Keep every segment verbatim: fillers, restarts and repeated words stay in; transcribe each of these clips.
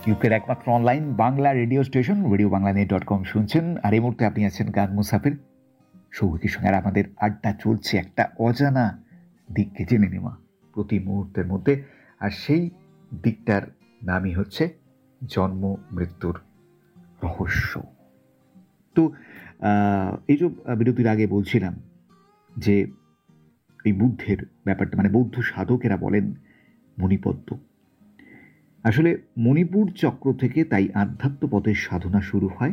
ইউকের একমাত্র online Bangla radio station radio Bangla net dot com শুনছেন। আর এই মুহূর্তে আপনি আছেন গান মুসাফির সৌভিকের সঙ্গে। আর আমাদের আড্ডা চলছে একটা অজানা দিককে জেনে নেওয়া প্রতি মুহূর্তের মধ্যে, আর সেই দিকটার নামই হচ্ছে জন্ম মৃত্যুর রহস্য। তো এই যে বিরতির আগে বলছিলাম যে এই বুদ্ধের ব্যাপারটা, মানে বৌদ্ধ সাধকেরা বলেন মণিপদ্ম। আসলে মণিপুর চক্র থেকে তাই আধ্যাত্ম পথের সাধনা শুরু হয়,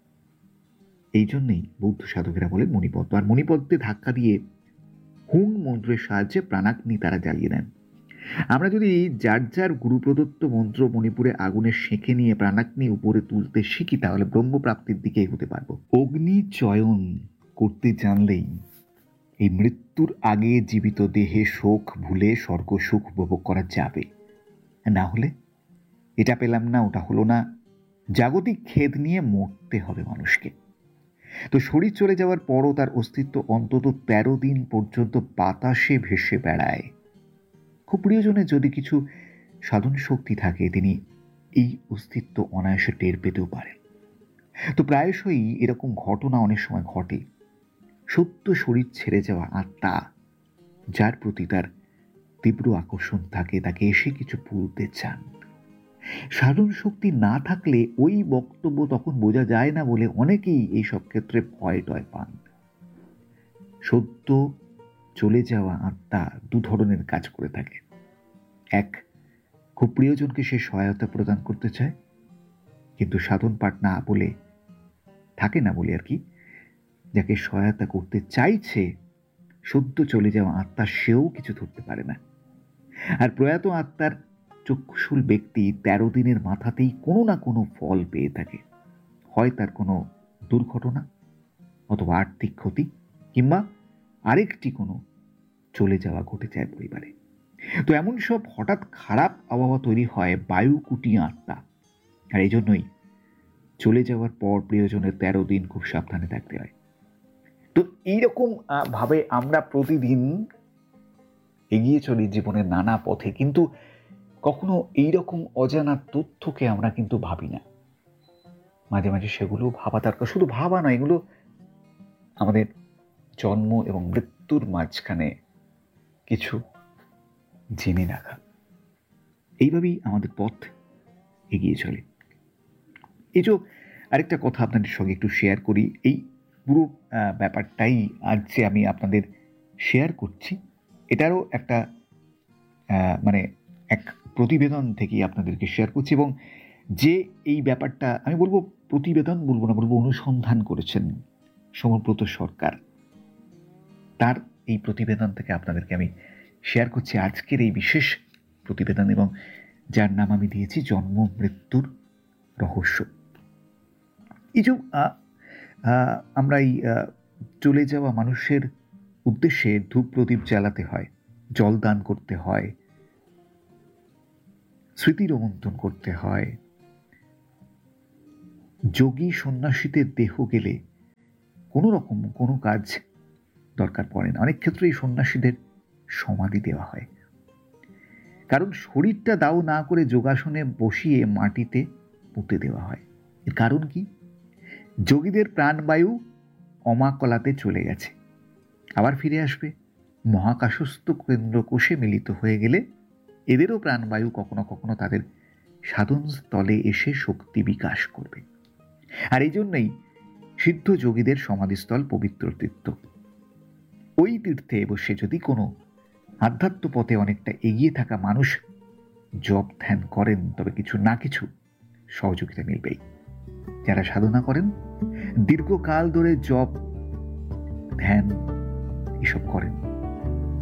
এই জন্যেই বৌদ্ধ সাধকেরা বলেন মণিপদ্ম। আর মণিপদ্মে ধাক্কা দিয়ে হুং মন্ত্রের সাহায্যে প্রাণাগ্নি তারা জ্বালিয়ে দেন। আমরা যদি যার যার গুরু প্রদত্ত মন্ত্র মণিপুরে আগুনের সেঁকে নিয়ে প্রাণাগ্নি উপরে তুলতে শিখি, তাহলে ব্রহ্মপ্রাপ্তির দিকে এগোতে পারবো। অগ্নি চয়ন করতে জানলেই এই মৃত্যুর আগে জীবিত দেহে শোক ভুলে স্বর্গ সুখ উপভোগ করা যাবে। না হলে এটা পেলাম না, ওটা হলো না, জাগতিক খেদ নিয়ে মরতে হবে মানুষকে। তো শরীর চলে যাওয়ার পরও তার অস্তিত্ব অন্তত তেরো দিন পর্যন্ত বাতাসে ভেসে বেড়ায়। খুব প্রিয়জনের যদি কিছু সাধন শক্তি থাকে, তিনি এই অস্তিত্ব অনায়াসে টের পেতেও পারেন। তো প্রায়শই এরকম ঘটনা অনেক সময় ঘটে। সত্য শরীর ছেড়ে যাওয়া আত্মা, যার প্রতি তার তীব্র আকর্ষণ থাকে, তাকে এসে কিছু বলতে চান। সাধন শক্তি না থাকলে ওই বক্তব্য তখন বোঝা যায় না বলে অনেকেই এই সব ক্ষেত্রে ভয় টয় পান। সত্য চলে যাওয়া আত্মা দু ধরনের কাজ করে থাকে। এক, খুব প্রিয়জনকে সে সহায়তা প্রদান করতে চায়, কিন্তু সাধন পাঠ না বলে থাকে না বলে আর কি, যাকে সহায়তা করতে চাইছে সদ্য চলে যাওয়া আত্মা সেও কিছু ধরতে পারে না। আর প্রয়াত আত্মার চক্ষুশূল ব্যক্তি তেরো দিনের মাথাতেই কোনো না কোনো ফল পেয়ে থাকে। হয় তার কোনো দুর্ঘটনা অথবা আর্থিক ক্ষতি, কিংবা আরেকটি কোনো চলে যাওয়া ঘটে যায় পরিবারে। তো এমন সব হঠাৎ খারাপ আবহাওয়া তৈরি হয় বায়ুকুটি আত্মা। আর এই জন্যই চলে যাওয়ার পর প্রিয়জনের তেরো দিন খুব সাবধানে থাকতে হয়। তো এইরকম ভাবে আমরা প্রতিদিন এগিয়ে চলি জীবনের নানা পথে, কিন্তু কখনো এইরকম অজানা তথ্যকে আমরা কিন্তু ভাবি না। মাঝে মাঝে সেগুলো ভাবা দরকার। শুধু ভাবা নয়, এগুলো আমাদের জন্ম এবং মৃত্যুর মাঝখানে কিছু জেনে রাখা। এইভাবেই আমাদের পথ এগিয়ে চলে। এই যে আরেকটা কথা আপনাদের সঙ্গে একটু শেয়ার করি। এই পুরো ব্যাপারটাই আজ যে আমি আপনাদের শেয়ার করছি, এটারও একটা মানে এক প্রতিবেদন থেকেই আপনাদেরকে শেয়ার করছি। এবং যে এই ব্যাপারটা আমি বলবো প্রতিবেদন বলবো না, বলবো অনুসন্ধান করেছেন সমব্রত সরকার, তার এই প্রতিবেদন থেকে আপনাদেরকে আমি শেয়ার করছি আজকের এই বিশেষ প্রতিবেদন, এবং যার নাম আমি দিয়েছি জন্ম মৃত্যুর রহস্য। এই যে আমরা এই চলে যাওয়া মানুষের উদ্দেশ্যে ধূপ প্রদীপ জ্বালাতে হয়, জল দান করতে হয়, স্মৃতি রোমন্থন করতে হয়। যোগী সন্ন্যাসীদের দেহ গেলে কোনো রকম কোনো কাজ দরকার পড়ে না। অনেক ক্ষেত্রে এই সন্ন্যাসীদের সমাধি দেওয়া হয়, কারণ শরীরটা দাও না করে যোগাসনে বসিয়ে মাটিতে পুঁতে দেওয়া হয়। এর কারণ কি? যোগীদের প্রাণবায়ু অমাকলাতে চলে গেছে, আবার ফিরে আসবে। মহাকাশস্থ কেন্দ্র কোষে মিলিত হয়ে গেলে এদেরও প্রাণবায়ু কখনো কখনো তাদের সাধন স্থলে এসে শক্তি বিকাশ করবে। আর এই জন্যই সিদ্ধ যোগীদের সমাধিস্থল পবিত্র তীর্থ। ওই তীর্থে বসে যদি কোনো আধ্যাত্ম পথে অনেকটা এগিয়ে থাকা মানুষ জপ ধ্যান করেন, তবে কিছু না কিছু সহযোগিতা মিলবেই। যারা সাধনা করেন, দীর্ঘকাল ধরে জপ ধ্যান এসব করেন,